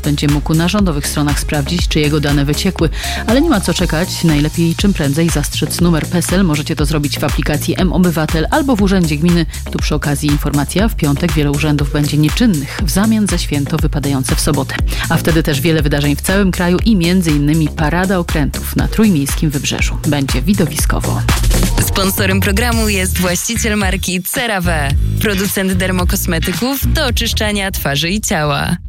będzie mógł na rządowych stronach sprawdzić, czy jego dane wyciekły. Ale nie ma co czekać. Najlepiej czym prędzej zastrzec numer PESEL. Możecie to zrobić w aplikacji mObywatel albo w urzędzie gminy. Tu przy okazji informacja. W piątek wiele urzędów będzie nieczynnych w zamian za święto wypadające w sobotę. A wtedy też wiele wydarzeń w całym kraju i m.in. Parada Okrętów na Trójmiejskim Wybrzeżu. Będzie widowiskowo. Sponsorem programu jest właściciel marki CeraVe, producent dermokosmetyków do oczyszczania twarzy i ciała.